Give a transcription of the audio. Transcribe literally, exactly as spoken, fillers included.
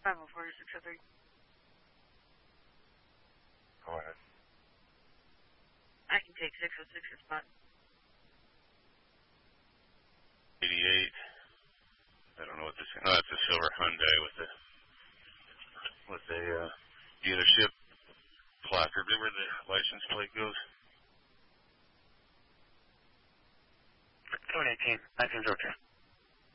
five oh four six oh three. Go ahead. I can take six oh six's spot. eighty-eight. I don't know what this is. Oh, that's a silver Hyundai with the with a uh, dealership placard where the license plate goes. seven eighteen, nineteen oh two.